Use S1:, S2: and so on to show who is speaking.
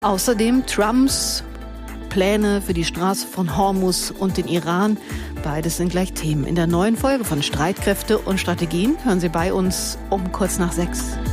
S1: Außerdem Trumps Pläne für die Straße von Hormuz und den Iran. Beides sind gleich Themen. In der neuen Folge von Streitkräfte und Strategien hören Sie bei uns um kurz nach 6.